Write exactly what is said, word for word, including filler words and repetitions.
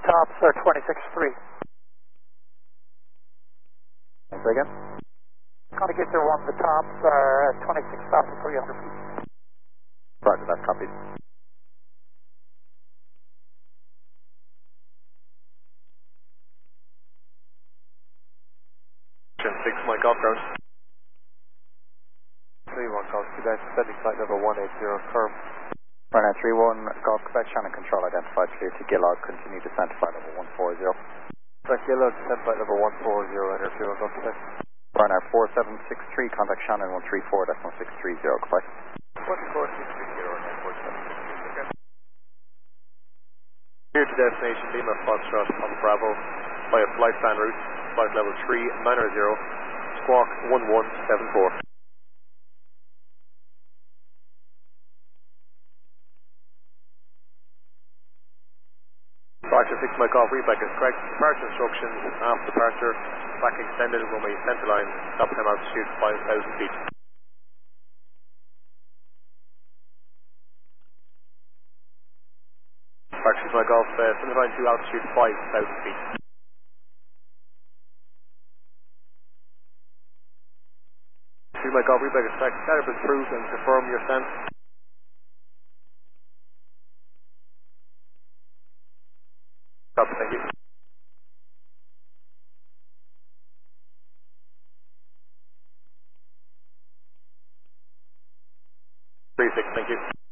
tops are twenty-six three. Say again? Navigator one, the tops are twenty-six thousand three hundred feet. Roger, that copied. six Mike off ground. three one Golf Quebec, descending flight level one eight zero, curve. Runner three one Golf Quebec, Shannon control identified, clear to Gillard, continue descent to flight level one four zero. Quebec Gillard, descent flight level one four zero, enter three one Golf Quebec. Runner four seven six three, contact Shannon one three four, decimal six three zero, Quebec. one four six three zero, four seven six three, okay. Here to destination, Lima Foxtrot on Bravo, via flight plan route, flight level three nine zero, squawk one one seven four. Departure six Mike off, readback is correct. Departure instructions after departure, back extended runway center line, top time altitude five thousand feet. Departure six Mike off, uh, center line two altitude five thousand feet. six Mike off, readback is correct. Setup is approved and confirm your stance. Copy, thank you. three six, thank you.